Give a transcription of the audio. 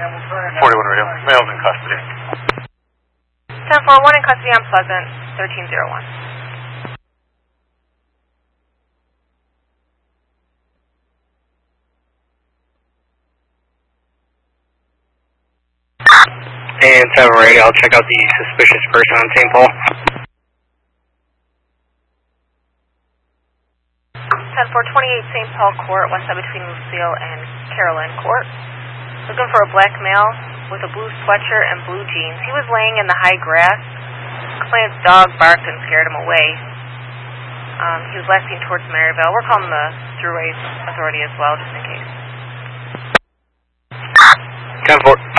41 radio. Male's in custody. 10-4, 1 in custody on Pleasant, 1301. And 7 radio, I'll check out the suspicious person on St. Paul. 10-4, 28 St. Paul Court, west side between Lucille and Carolyn Court. Looking for a black male with a blue sweatshirt and blue jeans. He was laying in the high grass. Complainant's dog barked and scared him away. He was last seen towards Maryville. We're calling the Thruway Authority as well, just in case. 10-4.